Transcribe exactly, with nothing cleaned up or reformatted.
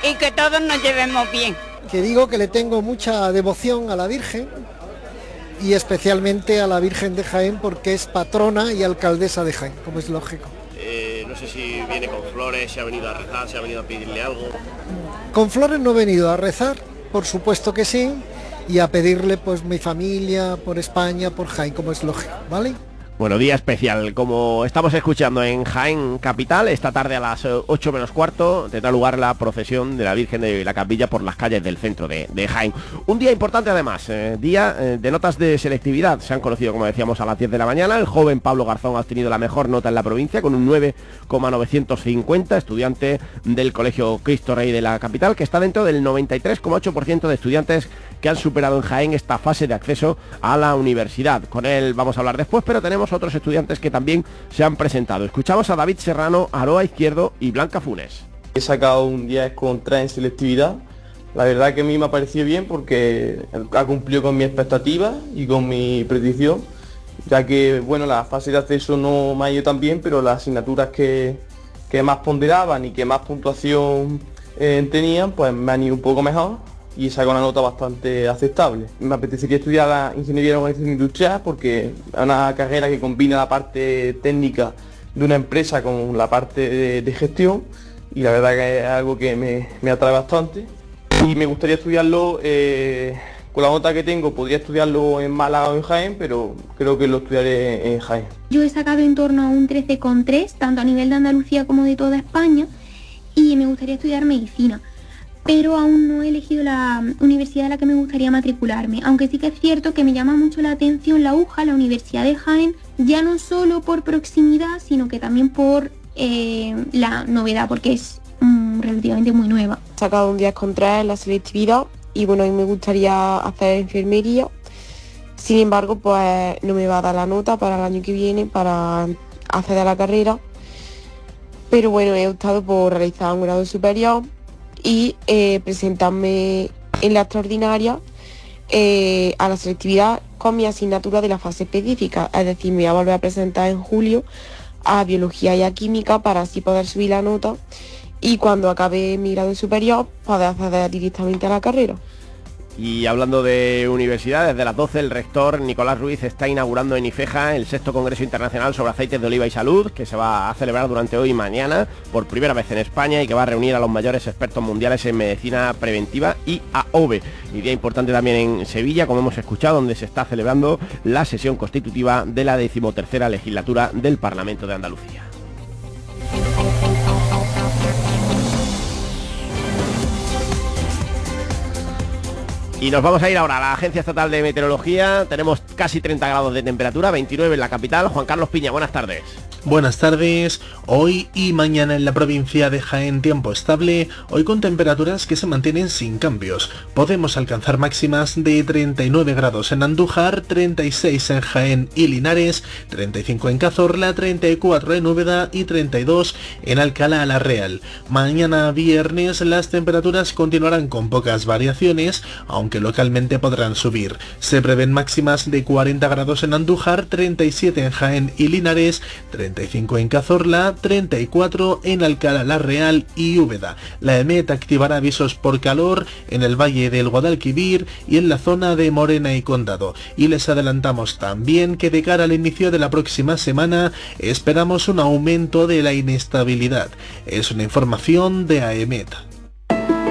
y que todos nos llevemos bien. Que digo que le tengo mucha devoción a la Virgen y especialmente a la Virgen de Jaén porque es patrona y alcaldesa de Jaén, como es lógico. Eh, no sé si viene con flores, si ha venido a rezar, si ha venido a pedirle algo. Con flores no he venido a rezar, por supuesto que sí, y a pedirle pues mi familia, por España, por Jaén, como es lógico, ¿vale? Bueno, día especial, como estamos escuchando en Jaén Capital, esta tarde a las ocho menos cuarto tendrá lugar la procesión de la Virgen de la Capilla por las calles del centro de, de Jaén. Un día importante además, eh, día eh, de notas de selectividad, se han conocido como decíamos a las diez de la mañana, el joven Pablo Garzón ha obtenido la mejor nota en la provincia con un nueve coma novecientos cincuenta, estudiante del Colegio Cristo Rey de la capital, que está dentro del noventa y tres coma ocho por ciento de estudiantes que han superado en Jaén esta fase de acceso a la universidad. Con él vamos a hablar después, pero tenemos otros estudiantes que también se han presentado. Escuchamos a David Serrano, Aroa Izquierdo y Blanca Funes. He sacado un diez con tres en selectividad. La verdad que a mí me ha parecido bien porque ha cumplido con mi expectativa y con mi predicción, ya que bueno, la fase de acceso no me ha ido tan bien, pero las asignaturas que, que más ponderaban y que más puntuación eh, tenían, pues me han ido un poco mejor y saca una nota bastante aceptable. Me apetecería estudiar la ingeniería en organización industrial porque es una carrera que combina la parte técnica de una empresa con la parte de, de gestión y la verdad que es algo que me, me atrae bastante y me gustaría estudiarlo, eh, con la nota que tengo podría estudiarlo en Málaga o en Jaén, pero creo que lo estudiaré en Jaén. Yo he sacado en torno a un trece coma tres, tanto a nivel de Andalucía como de toda España, y me gustaría estudiar medicina, pero aún no he elegido la universidad a la que me gustaría matricularme, aunque sí que es cierto que me llama mucho la atención la U J A, la Universidad de Jaén, ya no solo por proximidad, sino que también por eh, la novedad, porque es mm, relativamente muy nueva. He sacado un diez coma tres en la selectividad y bueno, a mí me gustaría hacer enfermería, sin embargo pues no me va a dar la nota para el año que viene para acceder a la carrera, pero bueno, he optado por realizar un grado superior y eh, presentarme en la extraordinaria eh, a la selectividad con mi asignatura de la fase específica, es decir, me voy a volver a presentar en julio a biología y a química para así poder subir la nota y cuando acabe mi grado superior poder acceder directamente a la carrera. Y hablando de universidades, desde las doce el rector Nicolás Ruiz está inaugurando en Ifeja el sexto Congreso Internacional sobre Aceites de Oliva y Salud, que se va a celebrar durante hoy y mañana por primera vez en España y que va a reunir a los mayores expertos mundiales en medicina preventiva y A O V E. Y día importante también en Sevilla, como hemos escuchado, donde se está celebrando la sesión constitutiva de la decimotercera legislatura del Parlamento de Andalucía. Y nos vamos a ir ahora a la Agencia Estatal de Meteorología. Tenemos casi treinta grados de temperatura, veintinueve en la capital. Juan Carlos Piña, buenas tardes. Buenas tardes. Hoy y mañana en la provincia de Jaén tiempo estable, hoy con temperaturas que se mantienen sin cambios. Podemos alcanzar máximas de treinta y nueve grados en Andújar, treinta y seis en Jaén y Linares, treinta y cinco en Cazorla, treinta y cuatro en Úbeda y treinta y dos en Alcalá la Real. Mañana viernes las temperaturas continuarán con pocas variaciones, aunque localmente podrán subir. Se prevén máximas de cuarenta grados en Andújar, treinta y siete en Jaén y Linares, treinta y cinco en Cazorla, treinta y cuatro en Alcalá la Real y Úbeda. La EMET activará avisos por calor en el valle del Guadalquivir y en la zona de Morena y Condado. Y les adelantamos también que de cara al inicio de la próxima semana esperamos un aumento de la inestabilidad. Es una información de AEMET.